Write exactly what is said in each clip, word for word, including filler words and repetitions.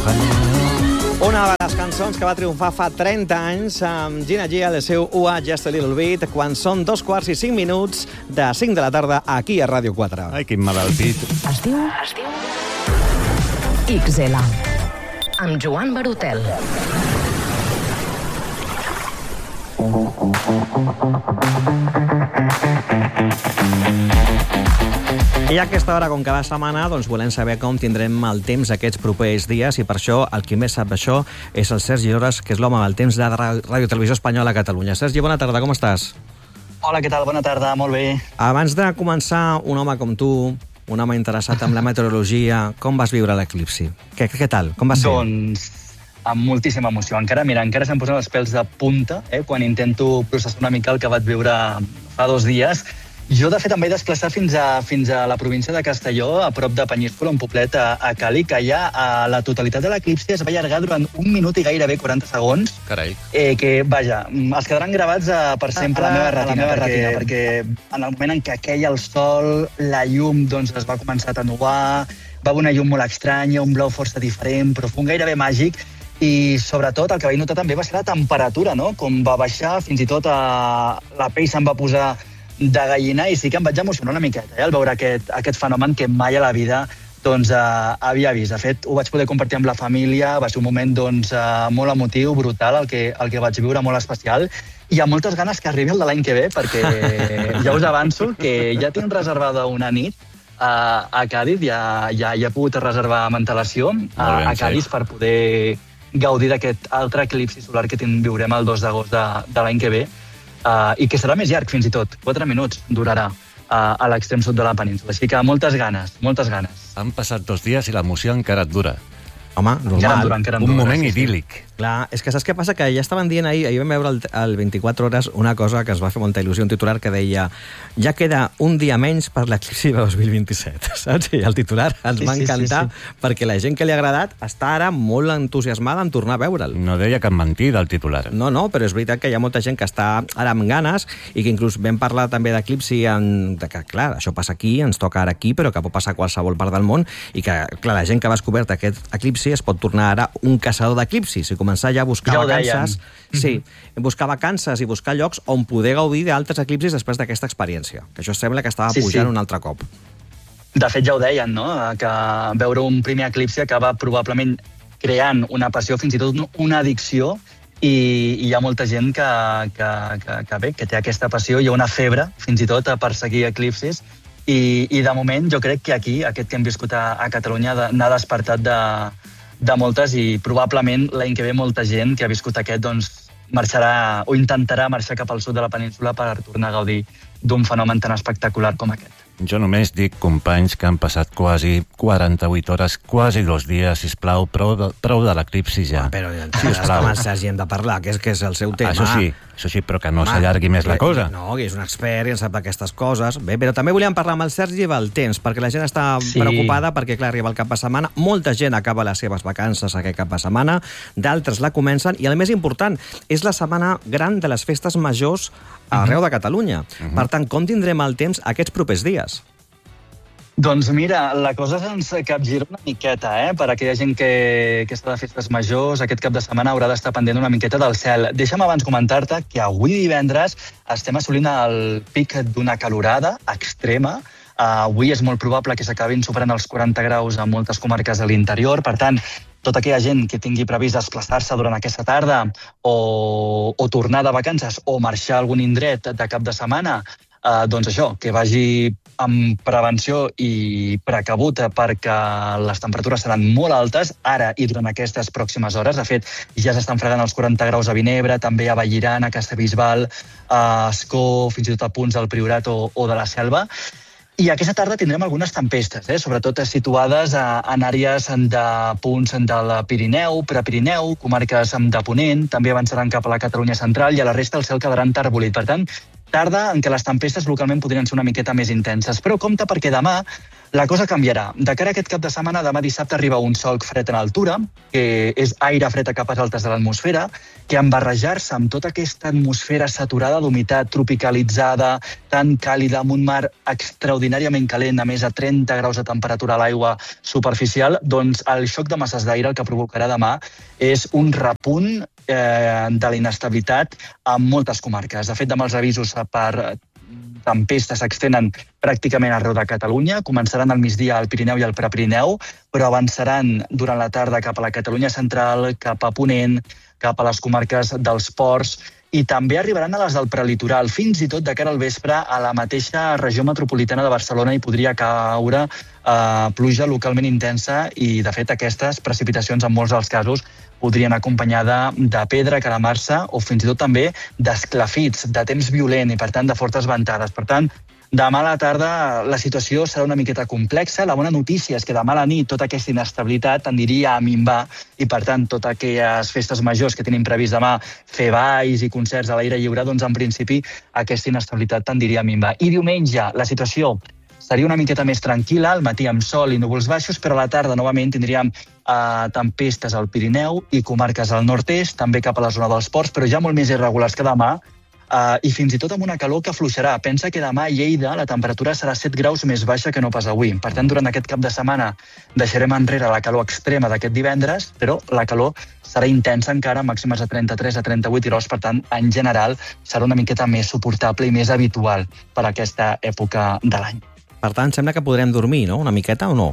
Una de les cançons que va triomfar fa trenta anys amb Gina G, el seu U A Just a Little Bit, quan són dos quarts i cinc minuts de cinc de la tarda aquí a Ràdio quatre. Ai, quin malaltit. Es diu... Es diu... X L, amb Joan Barutel. I a aquesta hora, com cada setmana, doncs volem saber com tindrem el temps aquests propers dies, i per això el qui més sap això és el Sergi Lloras, que és l'home del temps de Ràdio Televisió Espanyola a Catalunya. Sergi, bona tarda, com estàs? Hola, què tal? Bona tarda, molt bé. Abans de començar, un home com tu, un home interessat en la meteorologia, com vas viure l'eclipsi? Què, què tal? Com va ser? Doncs amb moltíssima emoció. Encara, mira, encara se'm posen els pèls de punta, eh, quan intento processar una mica el que vaig viure fa dos dies. Jo, de fet, em vaig desplaçar fins a, fins a la província de Castelló, a prop de Penyíscola, un poblet a, a Cali, que allà a la totalitat de l'eclipsi es va allargar durant un minut i gairebé quaranta segons. Carai. Eh, que, vaja, es quedaran gravats eh, per sempre a la meva retina, la meva perquè, retina perquè en el moment en què queia el sol, la llum doncs, es va començar a atenuar, va haver una llum molt estranya, un blau força diferent, profund, gairebé màgic, i sobretot el que vaig notar també va ser la temperatura, no? Com va baixar, fins i tot a... la pell se'm va posar de gallina, i sí que em vaig emocionar una miqueta eh, al veure aquest, aquest fenomen que mai a la vida doncs, eh, havia vist. De fet, ho vaig poder compartir amb la família, va ser un moment doncs, eh, molt emotiu, brutal, el que, el que vaig viure, molt especial, i amb moltes ganes que arribi el de l'any que ve, perquè ja us avanço que ja tinc reservada una nit a, a Càdiz, ja, ja, ja he pogut reservar amb antelació a, a Càdiz per poder gaudir d'aquest altre eclipsi solar que tin, viurem el dos d'agost de, de l'any que ve, uh, i que serà més llarg, fins i tot. Quatre minuts durarà uh, a l'extrem sud de la península. Així que moltes ganes, moltes ganes. Han passat dos dies i l'emoció encara et dura. Home, normal. Encara em dura, encara em Un dura, moment sí, sí. idíl·lic. Clar, és que saps què passa? Que ja estaven dient ahir, ahir vam veure el, el vint-i-quatre hores una cosa que es va fer molta il·lusió, un titular que deia ja queda un dia menys per l'eclipsi de dos mil vint-i-set, saps? I el titular ens Sí, va sí, encantar, sí, sí. perquè la gent que li ha agradat està ara molt entusiasmada en tornar a veure'l. No deia cap mentida el titular. No, no, però és veritat que hi ha molta gent que està ara amb ganes, i que inclús vam parlar també d'eclipsi, en... de que, clar, això passa aquí, ens toca ara aquí, però que pot passar a qualsevol part del món, i que, clar, la gent que va descobert aquest eclipsi es pot tornar ara un caçador d'eclipsis i començar ja a buscar Ja ho vacances, deien. sí, buscar vacances i buscar llocs on poder gaudir d'altres eclipsis després d'aquesta experiència, que això sembla que estava Sí, pujant sí. un altre cop. De fet, ja ho deien, no? Que veure un primer eclipsi acaba probablement creant una passió, fins i tot una addicció, i, i hi ha molta gent que, que, que, que, bé, que té aquesta passió, hi ha una febre, fins i tot, a perseguir eclipsis, i, i de moment jo crec que aquí, aquest que hem viscut a, a Catalunya, de, n'ha despertat de, de moltes, i probablement l'any que ve molta gent que ha viscut aquest doncs, marxarà o intentarà marxar cap al sud de la península per tornar a gaudir d'un fenomen tan espectacular com aquest. Jo només dic, companys, que han passat quasi quaranta-vuit hores, quasi dos dies, sisplau, prou de, prou de l'eclipsi ja. Ah, però sisplau. és com el Sergi hem de parlar, que és, que és el seu tema. Això sí, això sí, però que no s'allargui més la cosa. No, que és un expert i en sap aquestes coses. Bé, però també volíem parlar amb el Sergi del temps, perquè la gent està Sí. preocupada, perquè, clar, arriba el cap de setmana, molta gent acaba les seves vacances aquest cap de setmana, d'altres la comencen, i el més important, és la setmana gran de les festes majors arreu de Catalunya. Uh-huh. Per tant, com tindrem el temps aquests propers dies? Doncs mira, la cosa se'ns capgira una miqueta, eh? Per aquella gent que, que està de festes majors, aquest cap de setmana haurà d'estar pendent una miqueta del cel. Deixa'm abans comentar-te que avui divendres estem assolint el pic d'una calorada extrema. Uh, avui és molt probable que s'acabin superant els quaranta graus en moltes comarques de l'interior. Per tant, tota aquella gent que tingui previst desplaçar-se durant aquesta tarda o, o tornar de vacances o marxar a algun indret de cap de setmana, uh, doncs això, que vagi amb prevenció i precabut, perquè les temperatures seran molt altes ara i durant aquestes pròximes hores. De fet, ja s'estan fregant els quaranta graus a Vinebre, també a Vallirana, a Castellbisbal, a Ascó, fins i tot a punts del Priorat o, o de la Selva. I aquesta tarda tindrem algunes tempestes, eh? Sobretot situades a, en àrees de punts del Pirineu, Prepirineu, comarques de Ponent, també avançaran cap a la Catalunya central, i a la resta el cel quedarà enterbolit. Per tant, tarda en què les tempestes localment podrien ser una miqueta més intenses. Però compte perquè demà la cosa canviarà. De cara a aquest cap de setmana, demà dissabte arriba un solc fred en altura, que és aire fred a capes altes de l'atmosfera, que en barrejar-se amb tota aquesta atmosfera saturada d'humitat, tropicalitzada, tan càlida, amb un mar extraordinàriament calent, a més a trenta graus de temperatura a l'aigua superficial, doncs el xoc de masses d'aire el que provocarà demà és un repunt eh, de la inestabilitat en moltes comarques. De fet, demà els avisos per tempestes s'extenen pràcticament arreu de Catalunya, començaran al migdia al Pirineu i al Prepirineu, però avançaran durant la tarda cap a la Catalunya central, cap a Ponent, cap a les comarques dels ports, i també arribaran a les del prelitoral, fins i tot de cara al vespre a la mateixa regió metropolitana de Barcelona hi podria caure eh, pluja localment intensa i, de fet, aquestes precipitacions en molts dels casos podrien acompanyada de pedra, calamarsa o fins i tot també d'esclafits, de temps violent i, per tant, de fortes ventades. Per tant, demà a la tarda la situació serà una miqueta complexa. La bona notícia és que demà a la nit tota aquesta inestabilitat tendiria a minvar i, per tant, totes aquelles festes majors que tenim previst demà, fer balls i concerts a l'aire lliure, doncs en principi aquesta inestabilitat tendiria a minvar. I diumenge la situació seria una miqueta més tranquil·la, al matí amb sol i núvols baixos, però a la tarda novament tindríem eh, tempestes al Pirineu i comarques al nord-est, també cap a la zona dels ports, però ja molt més irregulars que demà, eh, i fins i tot amb una calor que afluixarà. Pensa que demà a Lleida la temperatura serà set graus més baixa que no pas avui. Per tant, durant aquest cap de setmana deixarem enrere la calor extrema d'aquest divendres, però la calor serà intensa encara, màximes de trenta-tres a trenta-vuit graus, per tant, en general, serà una miqueta més suportable i més habitual per a aquesta època de l'any. Per tant, sembla que podrem dormir, no? Una miqueta o no?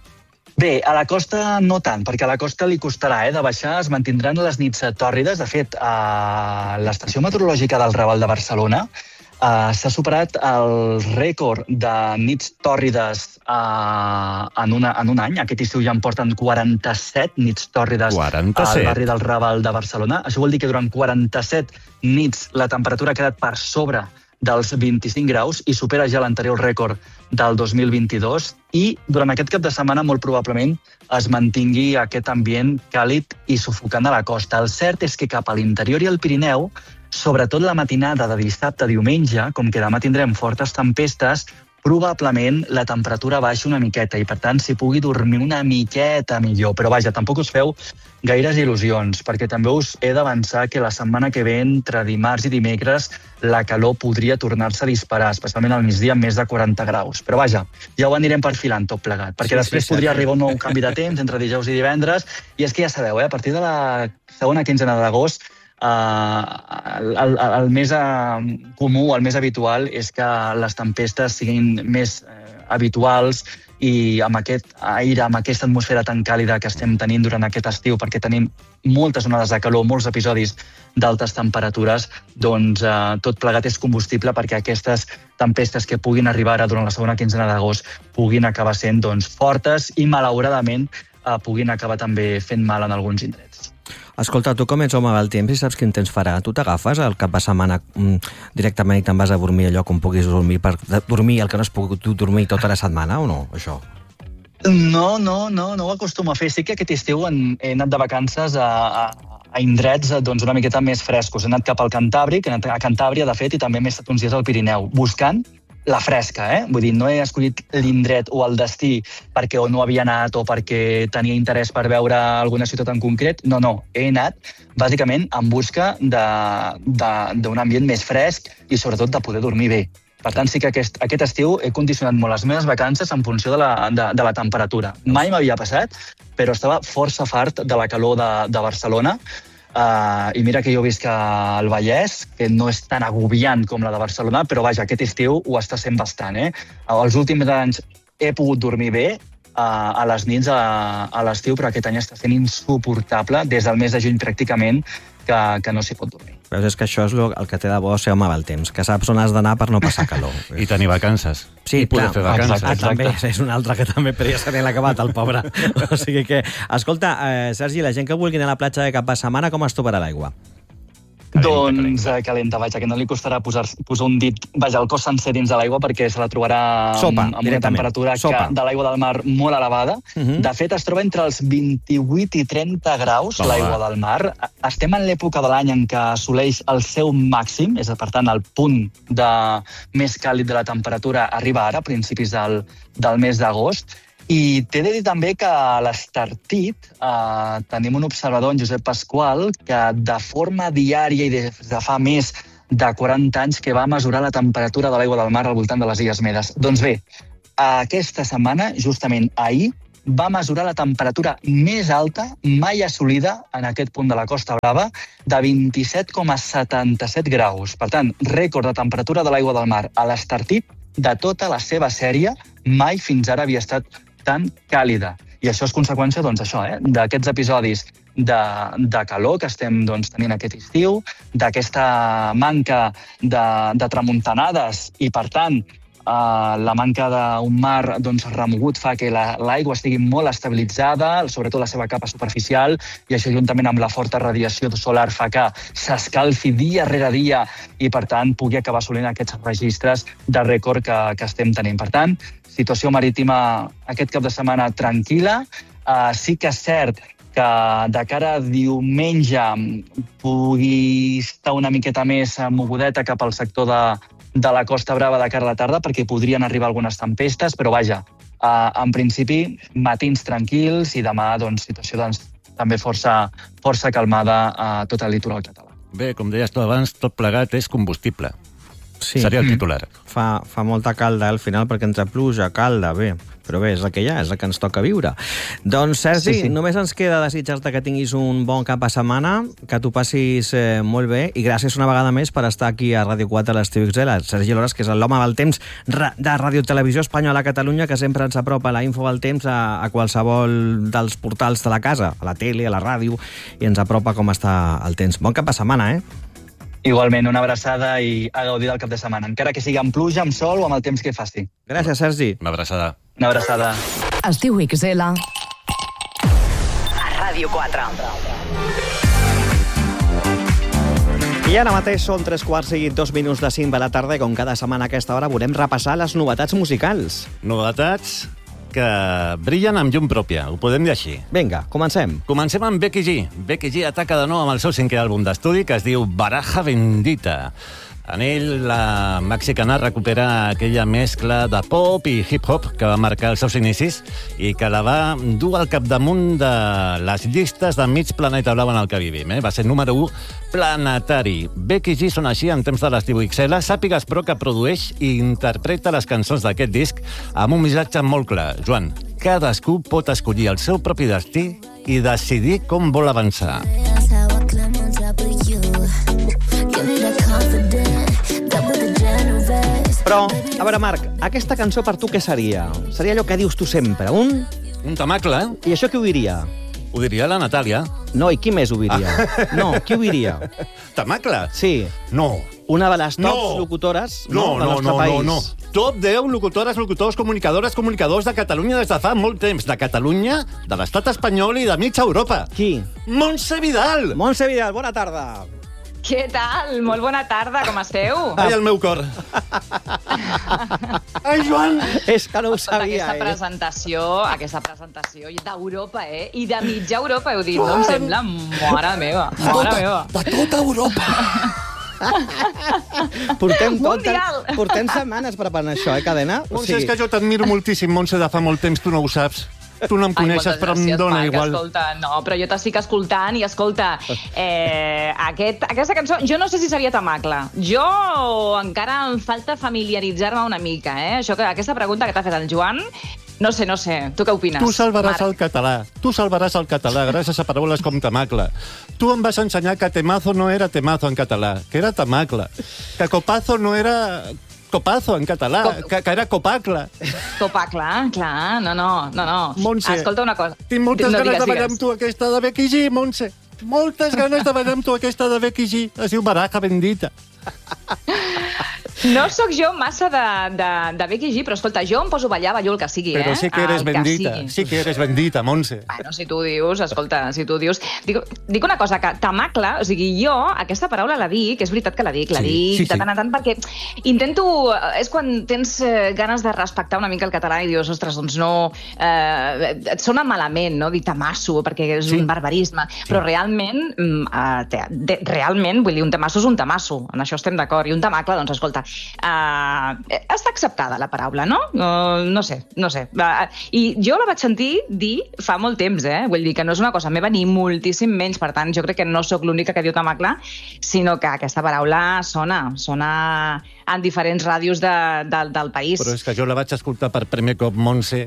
Bé, a la costa no tant, perquè a la costa li costarà eh, de baixar, es mantindran les nits tòrrides. De fet, a l'estació meteorològica del Raval de Barcelona eh, s'ha superat el rècord de nits tòrrides eh, en, una, en un any. Aquest estiu ja en porten quaranta-set nits tòrrides quaranta-set. Al barri del Raval de Barcelona. Això vol dir que durant quaranta-set nits la temperatura ha quedat per sobre dels vint-i-cinc graus i supera ja l'anterior rècord del dos mil vint-i-dos, i durant aquest cap de setmana molt probablement es mantingui aquest ambient càlid i sufocant a la costa. El cert és que cap a l'interior i al Pirineu, sobretot la matinada de dissabte a diumenge, com que demà tindrem fortes tempestes, probablement la temperatura baixa una miqueta i, per tant, s'hi pugui dormir una miqueta millor. Però, vaja, tampoc us feu gaires il·lusions, perquè també us he d'avançar que la setmana que ve, entre dimarts i dimecres, la calor podria tornar-se a disparar, especialment al migdia amb més de quaranta graus. Però, vaja, ja ho anirem perfilant tot plegat, perquè sí, després sí, podria sí. arribar un nou canvi de temps entre dijous i divendres, i és que ja sabeu, eh, a partir de la segona quinzena d'agost, Uh, el, el, el més uh, comú, el més habitual és que les tempestes siguin més uh, habituals i amb aquest aire, amb aquesta atmosfera tan càlida que estem tenint durant aquest estiu, perquè tenim moltes onades de calor, molts episodis d'altes temperatures, doncs uh, tot plegat és combustible perquè aquestes tempestes que puguin arribar ara durant la segona quinzena d'agost puguin acabar sent doncs, fortes i, malauradament, uh, puguin acabar també fent mal en alguns indrets. Escolta, tu com ets home del temps i saps quin temps farà, tu t'agafes el cap de setmana mm, directament i te'n vas a dormir allò com puguis dormir, per dormir el que no has pogut dormir tota la setmana o no, això? No, no, no, no ho acostumo a fer. Sí que aquest estiu he anat de vacances a, a, a indrets doncs, una miqueta més frescos. He anat cap al Cantàbric, he anat a Cantàbria, de fet, i també m'he estat uns dies al Pirineu, buscant la fresca, eh? Vull dir, no he escollit l'indret o el destí perquè o no havia anat o perquè tenia interès per veure alguna ciutat en concret. No, no, he anat bàsicament en busca d'un ambient més fresc i sobretot de poder dormir bé. Per tant, sí que aquest, aquest estiu he condicionat molt les meves vacances en funció de la, de, de la temperatura. Mai m'havia passat, però estava força fart de la calor de, de Barcelona. Uh, I mira que jo visc al Vallès, que no és tan agobiant com la de Barcelona, però vaja, aquest estiu ho està sent bastant. Eh? Els últims anys he pogut dormir bé uh, a les nits a, a l'estiu, però aquest any està sent insuportable des del mes de juny pràcticament que, que no s'hi pot dormir. Veus, és que això és el que té de bo ser home del temps, que saps on has d'anar per no passar calor. I tenir vacances. Sí, I poder clar, fer vacances. exacte, exacte. També és un altre que també, però ja se n'ha acabat, el pobre. O sigui que, escolta, eh, Sergi, la gent que vulgui anar a la platja de cap de setmana, com es trobarà l'aigua? Doncs calenta. calenta, vaja, que no li costarà posar, posar un dit, vaja, el cos sencer dins de l'aigua perquè se la trobarà Sopa, amb, amb una temperatura que, de l'aigua del mar molt elevada. Uh -huh. De fet, es troba entre els vint-i-vuit i trenta graus oh, l'aigua del mar. Estem en l'època de l'any en què assoleix el seu màxim, és a per tant, el punt de més càlid de la temperatura arriba ara, a principis del, del mes d'agost. I t'he de dir també que a l'Estartit eh, tenim un observador, en Josep Pasqual, que de forma diària i des de fa més de quaranta anys que va mesurar la temperatura de l'aigua del mar al voltant de les Illes Medes. Doncs bé, aquesta setmana, justament ahir, va mesurar la temperatura més alta mai assolida en aquest punt de la Costa Brava, de vint-i-set coma setanta-set graus. Per tant, rècord de temperatura de l'aigua del mar a l'Estartit de tota la seva sèrie, mai fins ara havia estat tan càlida. I això és conseqüència, doncs, això, eh? d'aquests episodis de, de calor que estem doncs, tenint aquest estiu, d'aquesta manca de, de tramuntanades i, per tant, Uh, la manca d'un mar doncs, remogut fa que l'aigua la, estigui molt estabilitzada, sobretot la seva capa superficial, i això juntament amb la forta radiació solar fa que s'escalfi dia rere dia i, per tant, pugui acabar assolint aquests registres de rècord que, que estem tenint. Per tant, situació marítima aquest cap de setmana tranquil·la. Uh, sí que és cert que de cara a diumenge pugui estar una miqueta més mogudeta cap al sector de de la Costa Brava de cara a la tarda, perquè podrien arribar algunes tempestes, però vaja, eh, en principi, matins tranquils i demà, doncs, situació doncs, també força, força calmada a tot el litoral català. Bé, com deies tu abans, tot plegat és combustible. Sí. Seria el titular. Mm. Fa, fa molta calda al final, perquè entre pluja, calda, bé, però bé, és el que hi ha, és el que ens toca viure. Doncs, Sergi, sí, sí. només ens queda desitjar-te que tinguis un bon cap de setmana, que t'ho passis eh, molt bé, i gràcies una vegada més per estar aquí a Ràdio quatre a l'Estiu X L. Sergi Loras, que és l'home del temps de Ràdio Televisió Espanyola a Catalunya, que sempre ens apropa la info del temps a, a qualsevol dels portals de la casa, a la tele, a la ràdio, i ens apropa com està el temps. Bon cap de setmana, eh? Igualment, una abraçada i a gaudir del cap de setmana, encara que sigui amb pluja, amb sol o amb el temps que faci. Gràcies, Sergi. Una abraçada. Una abraçada. Estiu X L a Ràdio quatre. I ara mateix són tres quarts i dos minuts de cinc de la tarda i com cada setmana a aquesta hora volem repassar les novetats musicals. Novetats que brillen amb llum pròpia, ho podem dir així. Vinga, comencem. Comencem amb Becky G. Becky G ataca de nou amb el seu cinquè àlbum d'estudi que es diu Baraja Bendita. En ell, la mexicana recupera aquella mescla de pop i hip-hop que va marcar els seus inicis i que la va dur al capdamunt de les llistes de mig planeta blau en el que vivim. Eh? Va ser número u planetari. Becky G són així en temps de l'Estiu X L. Sàpigues, però, que produeix i interpreta les cançons d'aquest disc amb un missatge molt clar. Joan, cadascú pot escollir el seu propi destí i decidir com vol avançar. Però, a veure, Marc, aquesta cançó per tu què seria? Seria allò que dius tu sempre, un... Un tamacle. I això qui ho diria? Ho diria la Natàlia. No, i qui més ho diria? Ah. No, qui ho diria? Tamacle? Sí. No. Una de les tops no. locutores no, no, del no, nostre no, país. No, no, Top deu locutores, locutors, comunicadores, comunicadors de Catalunya des de fa molt temps. De Catalunya, de l'estat espanyol i de mitja Europa. Qui? Montse Vidal. Montse Vidal, bona tarda. Què tal? Molt bona tarda, com esteu? Ai, el meu cor. Ai, Joan! És que no ho Escolta, sabia, aquesta eh? presentació, aquesta presentació d'Europa, eh? I de mitja Europa, heu dit, Joan! No em sembla? Mare meva, mare tota, meva. De tota Europa. portem, tot, Mundial. portem setmanes preparant això, eh, cadena? Montse, o sigui... és que jo t'admiro moltíssim, Montse, de fa molt temps, tu no ho saps. Tu no em coneixes, Ai, però em gràcies, dóna Marc, igual. Escolta, no, però jo t'estic escoltant i, escolta, eh, aquest, aquesta cançó, jo no sé si seria tamacle. Jo encara em falta familiaritzar-me una mica, eh? Això que, aquesta pregunta que t'ha fet el Joan, no sé, no sé. Tu què opines, Tu salvaràs Marc? el català. Tu salvaràs el català gràcies a paraules com tamacle. Tu em vas ensenyar que temazo no era temazo en català, que era tamacle. Que copazo no era... Copazo, en català, Cop... que, que era copacle. Copacle, clar, no, no, no, no. Montse, escolta una cosa. Tinc moltes no, ganes digues, de ballar digues. amb tu aquesta de Becky G, Montse. Moltes ganes de ballar amb tu aquesta de Becky G. Es diu Baraja Bendita. No sóc jo massa de, de, de Becky G, però escolta, jo em poso a ballar, ballo el que sigui, Però eh? sí que eres El que bendita, sigui. sí que eres bendita, Montse. Bueno, si tu ho dius, escolta, si tu ho dius... Dic, dic una cosa, que tamacle, o sigui, jo aquesta paraula la dic, és veritat que la dic, la Sí, dic sí, de sí. tant en tant, perquè intento... És quan tens eh, ganes de respectar una mica el català i dius, ostres, doncs no... Eh, et sona malament, no?, dir tamasso, perquè és Sí. un barbarisme, però realment, mm, eh, te- de, realment, vull dir, un tamasso és un tamasso, en això estem d'acord, i un tamacle, doncs, escolta, eh, està acceptada la paraula, no? No, no sé, no sé. Uh, I jo la vaig sentir dir fa molt temps, eh? Vull dir que no és una cosa meva ni moltíssim menys, per tant, jo crec que no sóc l'única que diu tamacle, sinó que aquesta paraula sona, sona en diferents ràdios de, de, del país. Però és que jo la vaig escoltar per primer cop, Montse,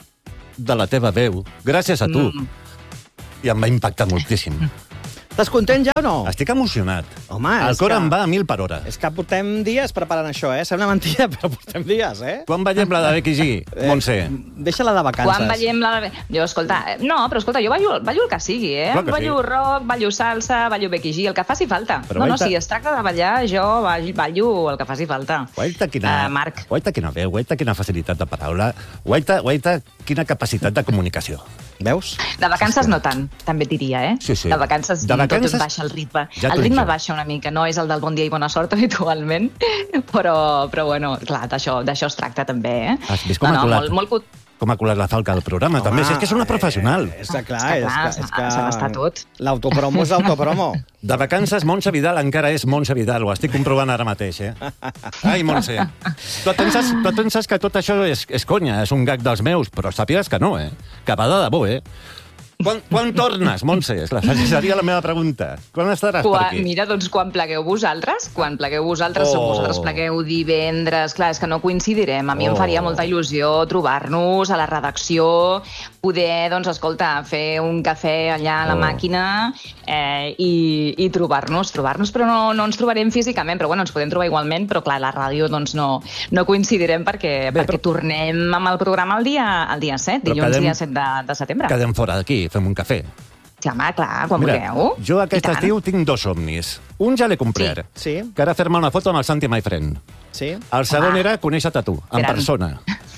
de la teva veu, gràcies a tu. Mm. I em va impactar moltíssim. Estàs content ja o no? Estic emocionat. Home, El és cor que- em va a mil per hora. És que portem dies preparant això, eh? Sembla mentida, però portem dies, eh? Quan veiem la de Becky G, Montse? Deixa-la de vacances. Quan ballem la... Jo, escolta, eh, no, però escolta, jo ballo, ballo el que sigui, eh? Clar que sí. Ballo rock, ballo salsa, ballo Becky G, el que faci falta. Però no, no, guaita- si es tracta de ballar, jo ballo, ballo el que faci falta. Guaita quina, Eh, Marc. guaita quina veu, guaita quina facilitat de paraula, guaita, guaita quina capacitat de comunicació. Veus? De vacances no tant, també et diria, eh? Sí, sí. De vacances, De vacances- tot baixa el ritme. Ja t'ho el dic ritme jo. baixa una mica, no és el del bon dia i bona sort habitualment, però, però bueno, clar, d'això d'això es tracta també, eh? Has vist com no, ha no, colat? molt, molt cot- Com ha colat la falca del programa, Home, també. Si és que és una professional. Eh, és que, clar, És que, clar, és que, és s'ha- que... s'ha d'estar tot. L'autopromo és l'autopromo. De vacances, Montse Vidal encara és Montse Vidal. Ho estic comprovant ara mateix, eh? Ai, Montse. Tu et penses, tu et penses que tot això és, és conya, és un gag dels meus, però sàpigues que no, eh? Que va de debò, eh? Quan, quan tornes, Montse? És la, seria la meva pregunta. Quan estaràs per Quan, aquí? mira, doncs quan plegueu vosaltres, quan plegueu vosaltres, Oh. oh. vosaltres plegueu divendres, clar, és que no coincidirem. A mi Oh. em faria molta il·lusió trobar-nos a la redacció, poder, doncs, escolta, fer un cafè allà a la Oh. màquina eh, i, i trobar-nos, trobar-nos, però no, no ens trobarem físicament, però bueno, ens podem trobar igualment, però clar, a la ràdio doncs no, no coincidirem perquè, Bé, perquè però- tornem amb el programa el dia, el dia set, Però dilluns quedem- dia set de, de setembre. Quedem fora d'aquí, fem un cafè. Sí, home, clar, quan Mira, vulgueu. jo aquest I tant. estiu tinc dos somnis. Un ja l'he complert, Sí. que era fer-me una foto amb el Santi My Friend. Sí? El segon Home. era conèixer-te a tu, en Gran. persona.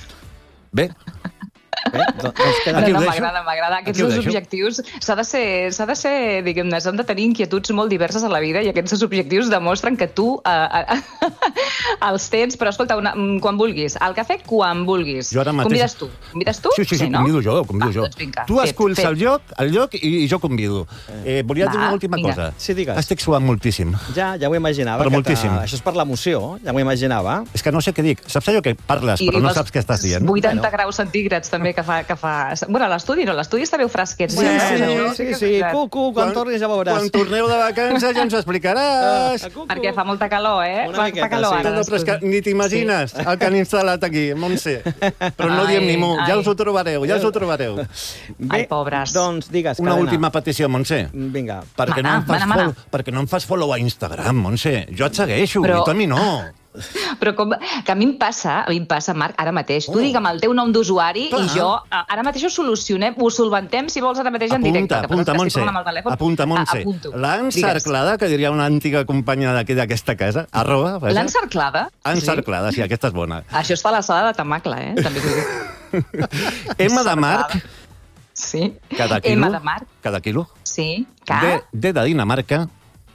Bé, Bé, doncs, doncs queda Aquí No, ho no, deixo. m'agrada, m'agrada. Aquí Aquests ho dos deixo. objectius s'ha de ser, s'ha de ser, diguem-ne, s'han de tenir inquietuds molt diverses a la vida i aquests dos objectius demostren que tu eh, eh, els tens, però escolta, una, mm, quan vulguis. Al cafè, quan vulguis. Jo ara mateix- Convides tu? Convides tu? Sí, sí, sí, no? convido jo, convido Va, jo. doncs vinga, tu fet, esculls fet. el lloc, el lloc i, i jo convido. Eh, volia Va, dir una última vinga. cosa. Sí, digues. Estic suant moltíssim. Ja, ja ho imaginava. Però que moltíssim. t'ha- Això és per l'emoció, ja m'ho imaginava. És que no sé què dic. Saps allò que parles I però no els saps què estàs dient? vuitanta Bueno. graus centígrads també que fa... Que fa... Bueno, a l'estudi no, a l'estudi està bé fresquet. Sí, Bueno, sí, això sí, que és sí. veritat. Cucu, quan tornis ja veuràs. Quan torneu de vacances ja ens ho explicaràs. Ah, cucu. Perquè fa molta calor, eh? Una fa, miqueta, fa calor sí. ara. No, no, però és que ni t'imagines sí. el que han instal·lat aquí, Montse. Però no Ai, diem ni mu, ja ai. us ho trobareu, ja us ho trobareu. Bé, Ai, pobres. doncs digues, Una cadena. última petició, Montse. Vinga. Perquè, no Mana, em fas mana, mana. follow, perquè no em fas follow a Instagram, Montse. Jo et segueixo, Però- i tu a mi no. Però com, que a mi em passa, a mi em passa, Marc, ara mateix. Tu Oh. digue'm el teu nom d'usuari Clar. i jo, eh, ara mateix ho solucionem, ho solventem, si vols, ara mateix en directe. Apunta, El que passa apunta, és que estic Montse. parlant amb el telèfon. Apunta, Montse. A- apunto. La encerclada, que diria una antiga companya d'aquí d'aquesta casa, arroba, vaja. L'encerclada? Encerclada, sí, aquesta és bona. Sí. Això està a la sala de tamacle, eh? També t'ho dic. M de Marc, Sí. cada quilo. M de Marc, Cada quilo. sí. K, D, D de Dinamarca,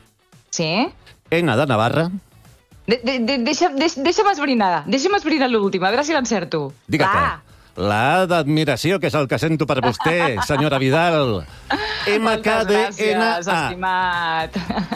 sí. N de Navarra. De, de, de, deixa, deix, deixa'm esbrinar, deixa'm esbrinar l'última, a veure si l'encerto. Digue-te. Va. La d'admiració, que és el que sento per vostè, senyora Vidal. M K D N Moltes gràcies, A. estimat.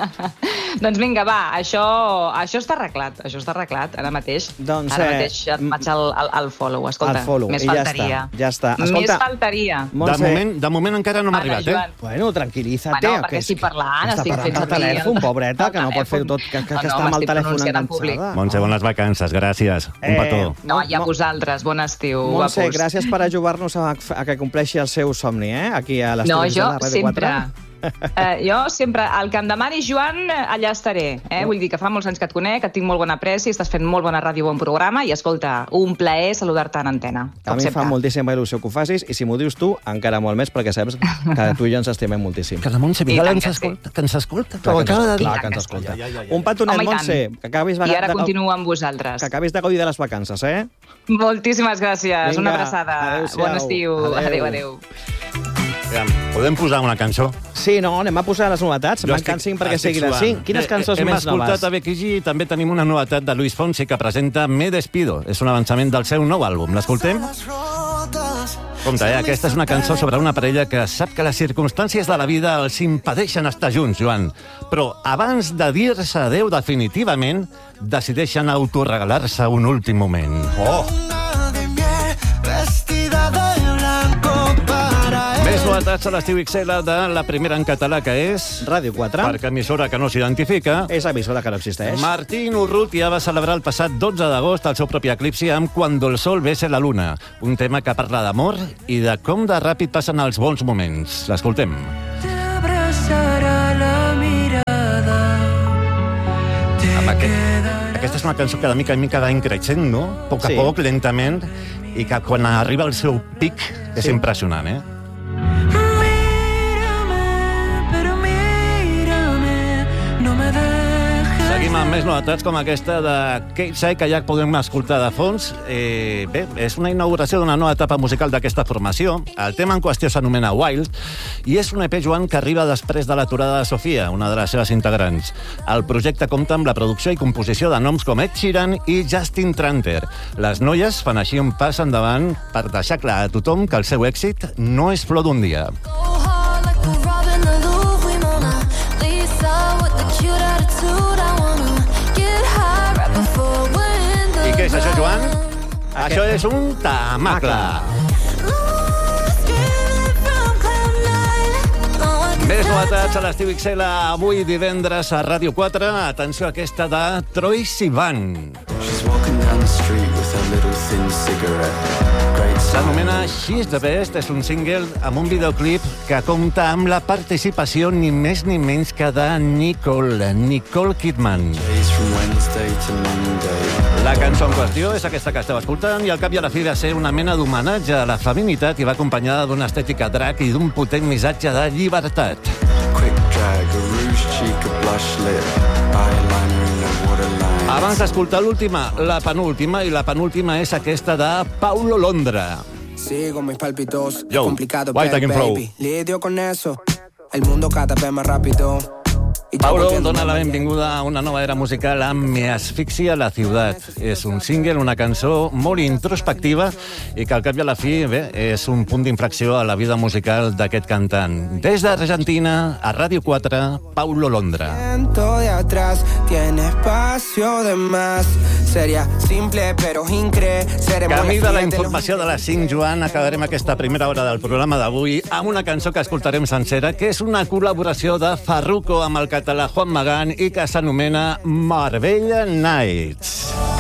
Doncs vinga, va, això, això està arreglat, això està arreglat, ara mateix. Doncs, ara eh, mateix et faig el, el, el follow, escolta, El follow, més i ja faltaria. està, ja està. Més Escolta, faltaria. De Montse, moment, de moment encara no m'ha Mana, arribat, eh? Joan. Bueno, tranquil·litza-te. Bueno, perquè que és estic que parlant, està estic parlant fent per servir telèfon, el- pobreta, que el no pot fer telèfon. tot, que, que, No, que no, està amb el m'estic telèfon pronunciant en públic. enganxada. Montse, bones vacances, gràcies. Un Eh, petó. No, i a Mo- vosaltres, bon estiu, Montse, guapos. gràcies per ajudar-nos a, a que compleixi el seu somni, eh? Aquí a l'estudi No, de jo la Ràdio sempre. quatre. Uh, jo sempre, el que em demani, Joan, allà estaré. Eh? Vull dir que fa molts anys que et conec, que et tinc molt bona apreci, estàs fent molt bona ràdio, bon programa, i escolta, un plaer saludar-te en antena. A mi em fa moltíssima il·lusió que ho facis, i si m'ho dius tu, encara molt més, perquè saps que tu i jo ens estimem moltíssim. Que la Montse Vidal ens escolta, que ens escolta. Clar que ens escolta. Un petonet, Montse, que acabis... I ara continuo amb vosaltres. Que acabis de gaudir de les vacances, eh? Moltíssimes gràcies. Vinga, una abraçada. Bon estiu. Adéu, adéu. Podem posar una cançó? Sí, no, anem a posar les novetats. M'encant cinc perquè sigui les cinc. Quines cançons Hem més noves? escoltat a Becky G i també tenim una novetat de Luis Fonsi que presenta Me Despido. És un avançament del seu nou àlbum. L'escoltem? Compte, eh? Aquesta és una cançó sobre una parella que sap que les circumstàncies de la vida els impedeixen estar junts, Joan. Però abans de dir-se adeu definitivament, decideixen autorregalar-se un últim moment. Oh! Més novetats a l'estiu X L de la primera en català, que és... Ràdio quatre. Perquè emissora que no s'identifica. És emissora que no existeix. Martín Urrutia va celebrar el passat dotze d'agost el seu propi eclipsi amb Cuando el sol bese la luna, un tema que parla d'amor i de com de ràpid passen els bons moments. L'escoltem. Aquest, aquesta és una cançó que de mica en mica va increixent, no? A poc a sí. poc, lentament, i que quan arriba al seu pic és sí. impressionant, eh? Seguim amb més novetats com aquesta de Kate Sai, que ja podem escoltar de fons. Eh, bé, és una inauguració d'una nova etapa musical d'aquesta formació. El tema en qüestió s'anomena Wild i és un E P, Joan, que arriba després de l'aturada de Sofia, una de les seves integrants. El projecte compta amb la producció i composició de noms com Ed Sheeran i Justin Tranter. Les noies fan així un pas endavant per deixar clar a tothom que el seu èxit no és flor d'un dia. I què és això, Joan? Aquest. Això és un tamacle. Més novetats a l'estiu X L avui divendres a Ràdio quatre. Atenció a aquesta de Troye Sivan. S'anomena She's the Best, és un single amb un videoclip que compta amb la participació ni més ni menys que de Nicole, Nicole Kidman. La cançó en qüestió és aquesta que esteu escoltant i al cap i a la fi va ser una mena d'homenatge a la feminitat i va acompanyada d'una estètica drac i d'un potent missatge de llibertat. Abans d'escoltar l'última, la penúltima, i la penúltima és aquesta de Paulo Londra. Sigo mis palpitos, Yo, complicado, White pero, Again baby, lidio con eso. El mundo cada vez más rápido. Paulo dona la benvinguda a una nova era musical amb Me asfixia la ciutat. És un single, una cançó molt introspectiva i que al cap i a la fi, bé, és un punt d'inflexió a la vida musical d'aquest cantant. Des d'Argentina, a Ràdio quatre, Paulo Londra. De atrás, tiene espacio de más. Seria simple, però incre. Camí de la informació de les cinc, Joan, acabarem aquesta primera hora del programa d'avui amb una cançó que escoltarem sencera, que és una col·laboració de Farruko amb el català Juan Magán i que s'anomena Marbella Nights.